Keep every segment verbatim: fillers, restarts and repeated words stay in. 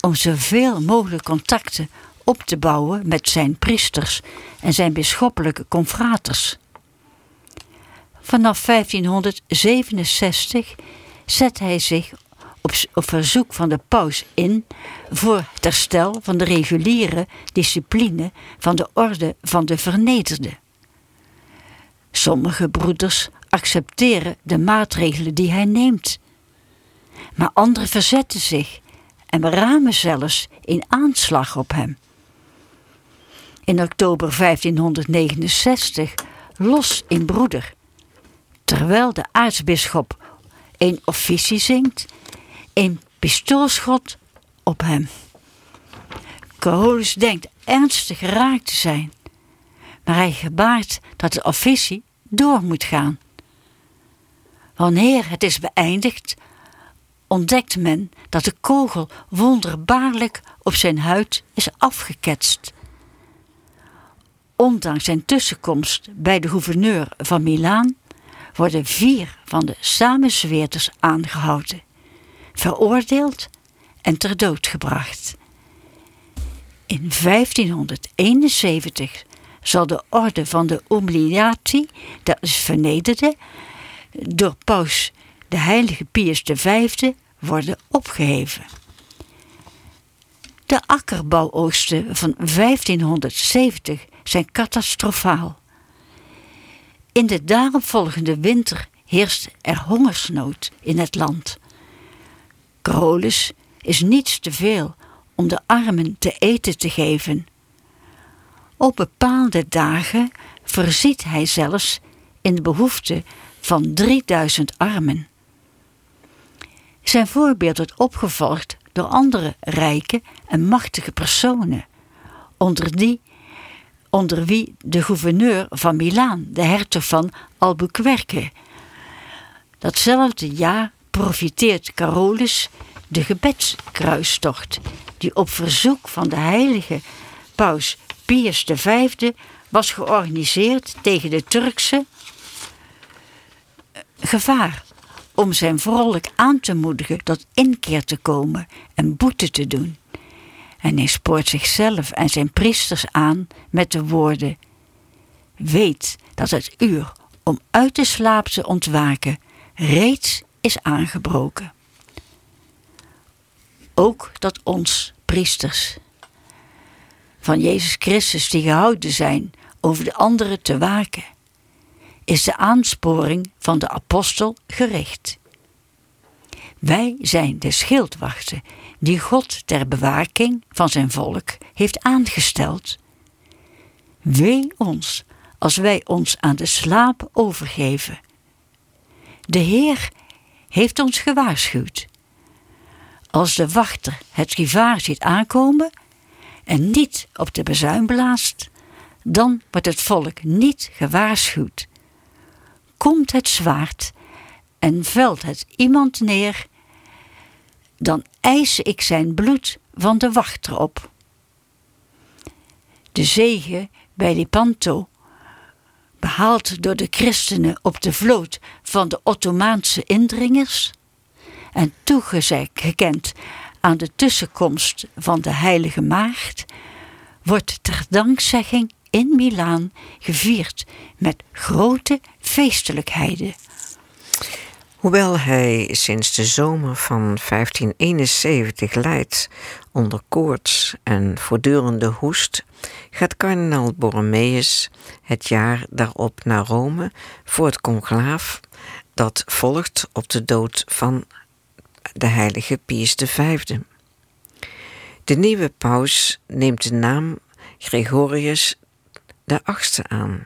om zoveel mogelijk contacten op te bouwen met zijn priesters en zijn bisschoppelijke confraters. Vanaf vijftienhonderdzevenenzestig zet hij zich op, op verzoek van de paus in voor het herstel van de reguliere discipline van de orde van de vernederden. Sommige broeders accepteren de maatregelen die hij neemt, maar anderen verzetten zich en beramen zelfs in aanslag op hem. In oktober vijftienhonderdnegenenzestig los in broeder, terwijl de aartsbisschop een officie zingt, een pistoolschot op hem. Carolus denkt ernstig geraakt te zijn, maar hij gebaart dat de officie door moet gaan. Wanneer het is beëindigd, ontdekt men dat de kogel wonderbaarlijk op zijn huid is afgeketst. Ondanks zijn tussenkomst bij de gouverneur van Milaan worden vier van de samenzweerders aangehouden, veroordeeld en ter dood gebracht. In vijftienhonderdeenenzeventig zal de orde van de Umiliati, dat is vernederde, door paus de heilige Pius de Vijfde worden opgeheven. De akkerbouwoogsten van vijftienhonderdzeventig zijn catastrofaal. In de daaropvolgende winter heerst er hongersnood in het land. Carolus is niets te veel om de armen te eten te geven. Op bepaalde dagen voorziet hij zelfs in de behoefte van drieduizend armen. Zijn voorbeeld wordt opgevolgd door andere rijke en machtige personen, onder, die, onder wie de gouverneur van Milaan, de hertog van Albuquerque. Datzelfde jaar profiteert Carolus de gebedskruistocht, die op verzoek van de heilige paus Pius de Vijfde was georganiseerd tegen de Turkse gevaar, om zijn volk aan te moedigen tot inkeer te komen en boete te doen. En hij spoort zichzelf en zijn priesters aan met de woorden: weet dat het uur om uit de slaap te ontwaken reeds is aangebroken. Ook dat ons, priesters van Jezus Christus die gehouden zijn over de anderen te waken, is de aansporing van de apostel gericht. Wij zijn de schildwachten die God ter bewaking van zijn volk heeft aangesteld. Wee ons als wij ons aan de slaap overgeven. De Heer heeft ons gewaarschuwd. Als de wachter het gevaar ziet aankomen en niet op de bazuin blaast, dan wordt het volk niet gewaarschuwd. Komt het zwaard en velt het iemand neer, dan eis ik zijn bloed van de wachter op. De zege bij Lepanto, behaald door de christenen op de vloot van de Ottomaanse indringers en toegekend aan de tussenkomst van de heilige maagd, wordt ter dankzegging in Milaan gevierd met grote feestelijkheden. Hoewel hij sinds de zomer van vijftienhonderdeenenzeventig lijdt onder koorts en voortdurende hoest, gaat kardinaal Borromeus het jaar daarop naar Rome voor het conclaaf dat volgt op de dood van de heilige Pius de Vijfde. De nieuwe paus neemt de naam Gregorius de Achtste aan.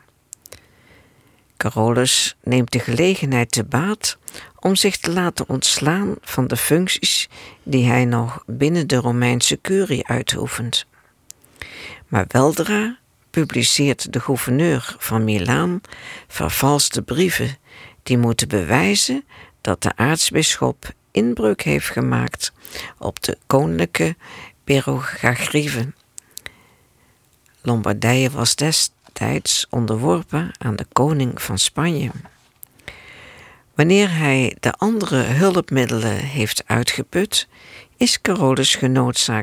Carolus neemt de gelegenheid te baat om zich te laten ontslaan van de functies die hij nog binnen de Romeinse curie uitoefent. Maar weldra publiceert de gouverneur van Milaan vervalste brieven die moeten bewijzen dat de aartsbisschop inbreuk heeft gemaakt op de koninklijke prerogatieven. Lombardije was destijds onderworpen aan de koning van Spanje. Wanneer hij de andere hulpmiddelen heeft uitgeput, is Carolus genoodzaakt